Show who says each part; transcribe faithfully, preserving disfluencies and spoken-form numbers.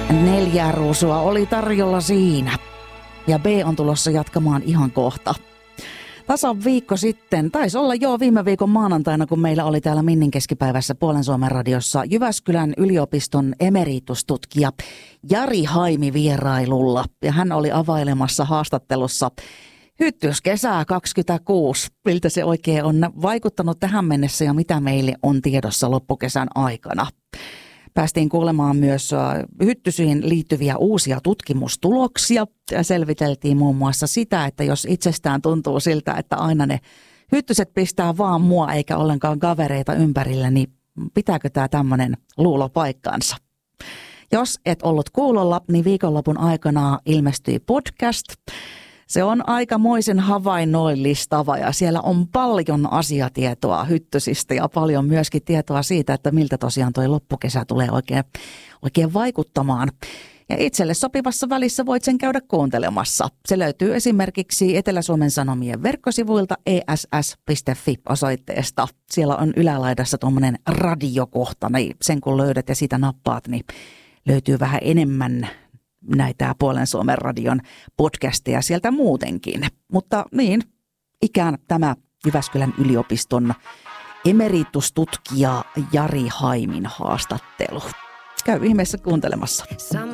Speaker 1: Neljä ruusua oli tarjolla siinä. Ja B on tulossa jatkamaan ihan kohta. Tasan viikko sitten, taisi olla jo viime viikon maanantaina, kun meillä oli täällä Minnin keskipäivässä Puolen Suomen radiossa Jyväskylän yliopiston emeritustutkija Jari Haimi vierailulla. Ja hän oli availemassa haastattelussa hyttyskesää kaksikymmentäkuusi. Miltä se oikein on vaikuttanut tähän mennessä ja mitä meille on tiedossa loppukesän aikana. Päästiin kuulemaan myös hyttysiin liittyviä uusia tutkimustuloksia ja selviteltiin muun muassa sitä, että jos itsestään tuntuu siltä, että aina ne hyttyset pistää vaan mua eikä ollenkaan kavereita ympärillä, niin pitääkö tämä tämmöinen luulo paikkaansa? Jos et ollut kuulolla, niin viikonlopun aikana ilmestyi podcast. Se on aikamoisen havainnoillistava ja siellä on paljon asiatietoa hyttysistä ja paljon myöskin tietoa siitä, että miltä tosiaan toi loppukesä tulee oikein, oikein vaikuttamaan. Ja itselle sopivassa välissä voit sen käydä kuuntelemassa. Se löytyy esimerkiksi Etelä-Suomen Sanomien verkkosivuilta e s s piste f i osoitteesta. Siellä on ylälaidassa tuommoinen radiokohta, niin sen kun löydät ja sitä nappaat, niin löytyy vähän enemmän näitä Puolen Suomen radion podcasteja sieltä muutenkin. Mutta niin, ikään tämä Jyväskylän yliopiston emeritustutkija Jari Haimin haastattelu. Käy ihmeessä kuuntelemassa.